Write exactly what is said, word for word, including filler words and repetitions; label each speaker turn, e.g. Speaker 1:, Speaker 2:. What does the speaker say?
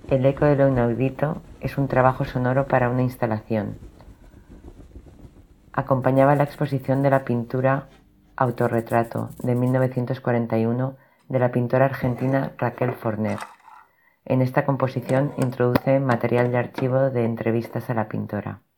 Speaker 1: El eco de lo inaudito es un trabajo sonoro para una instalación. Acompañaba la exposición de la pintura Autorretrato de mil novecientos cuarenta y uno de la pintora argentina Raquel Forner. En esta composición introduce material de archivo de entrevistas a la pintora.